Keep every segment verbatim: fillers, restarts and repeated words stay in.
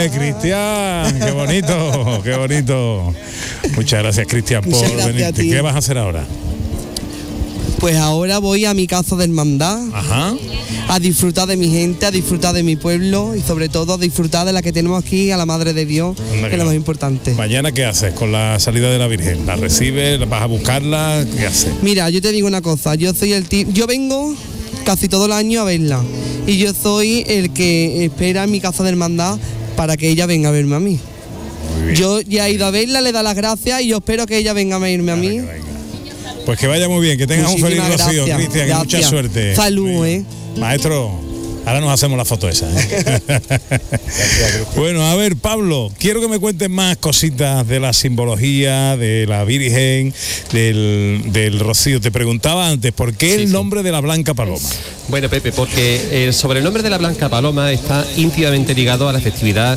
Ole, Cristian, qué bonito, qué bonito. Muchas gracias, Cristian, por venir. ¿Qué vas a hacer ahora? Pues ahora voy a mi casa de hermandad. Ajá. A disfrutar de mi gente, a disfrutar de mi pueblo y sobre todo a disfrutar de la que tenemos aquí, a la Madre de Dios, Anda que es lo más importante. ¿Mañana qué haces con la salida de la Virgen? ¿La recibes? ¿Vas a buscarla? ¿Qué haces? Mira, yo te digo una cosa, yo soy el tío, yo vengo casi todo el año a verla y yo soy el que espera en mi casa de hermandad para que ella venga a verme a mí. Yo ya he ido a verla, le da las gracias y yo espero que ella venga a verme a mí. Venga, venga. Pues que vaya muy bien, que tengas Muchísimas un feliz rocío, Cristian, y mucha suerte. Salud, eh. Maestro, ahora nos hacemos la foto esa, ¿eh? Bueno, a ver, Pablo, quiero que me cuentes más cositas de la simbología, de la Virgen, del, del rocío. Te preguntaba antes, ¿por qué sí, el nombre sí. de la Blanca Paloma? Bueno, Pepe, porque el sobrenombre de la Blanca Paloma está íntimamente ligado a la festividad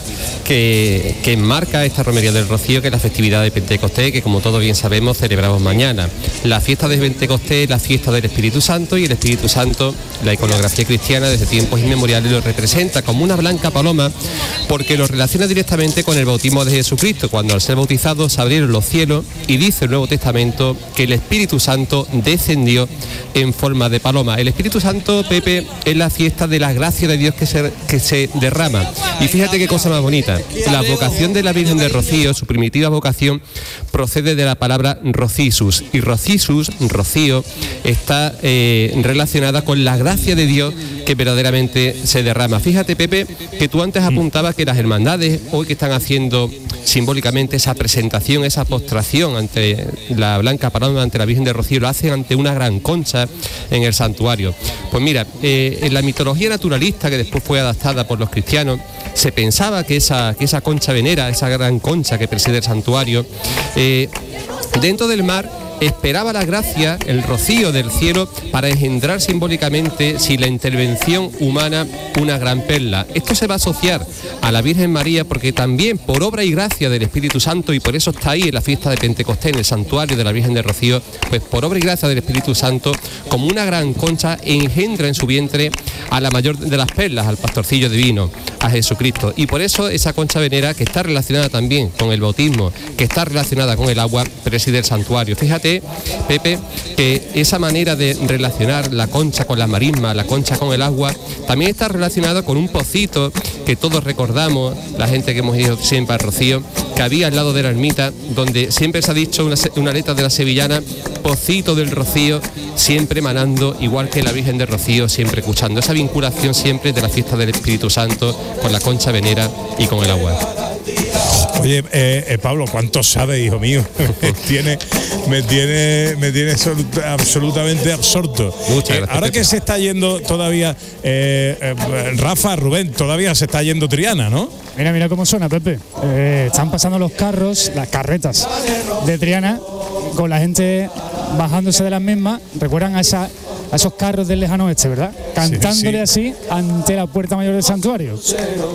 que, que enmarca esta romería del Rocío, que es la festividad de Pentecostés, que como todos bien sabemos celebramos mañana. La fiesta de Pentecostés es la fiesta del Espíritu Santo, y el Espíritu Santo, la iconografía cristiana desde tiempos inmemoriales lo representa como una blanca paloma, porque lo relaciona directamente con el bautismo de Jesucristo, cuando al ser bautizado se abrieron los cielos, y dice el Nuevo Testamento que el Espíritu Santo descendió en forma de paloma. El Espíritu Santo, Pepe, es la fiesta de la gracia de Dios que se, que se derrama. Y fíjate qué cosa más bonita. La vocación de la Virgen de Rocío, su primitiva vocación, procede de la palabra rocisus. Y rocisus, rocío, está eh, relacionada con la gracia de Dios que verdaderamente se derrama. Fíjate, Pepe, que tú antes apuntabas que las hermandades, hoy que están haciendo simbólicamente esa presentación, esa postración ante la Blanca Paloma, ante la Virgen de Rocío, lo hacen ante una gran concha en el santuario. Pues mira, eh, en la mitología naturalista, que después fue adaptada por los cristianos, se pensaba que esa, que esa concha venera, esa gran concha que preside el santuario, eh, dentro del mar, esperaba la gracia, el rocío del cielo, para engendrar simbólicamente, sin la intervención humana, una gran perla. Esto se va a asociar a la Virgen María, porque también por obra y gracia del Espíritu Santo, y por eso está ahí en la fiesta de Pentecostés, en el santuario de la Virgen de Rocío, pues por obra y gracia del Espíritu Santo, como una gran concha, engendra en su vientre a la mayor de las perlas, al pastorcillo divino, a Jesucristo. Y por eso esa concha venera, que está relacionada también con el bautismo, que está relacionada con el agua, preside el santuario. Fíjate, Pepe, que esa manera de relacionar la concha con la marisma, la concha con el agua, también está relacionada con un pocito que todos recordamos, la gente que hemos ido siempre al Rocío, que había al lado de la ermita, donde siempre se ha dicho una, una letra de la sevillana, pocito del Rocío, siempre manando, igual que la Virgen de Rocío, siempre escuchando. Esa vinculación siempre de la fiesta del Espíritu Santo con la concha venera y con el agua. Oye, eh, eh, Pablo, ¿cuánto sabes, hijo mío? me tiene, me tiene, me tiene absolutamente absorto. Muchas gracias, eh, ahora Pepe. que se está yendo todavía, eh, eh, Rafa, Rubén, todavía se está yendo Triana, ¿no? Mira, mira cómo suena, Pepe. Eh, están pasando los carros, las carretas de Triana, con la gente bajándose de las mismas. Recuerdan a, esa, a esos carros del lejano oeste, ¿verdad? Cantándole sí, sí. así ante la puerta mayor del santuario.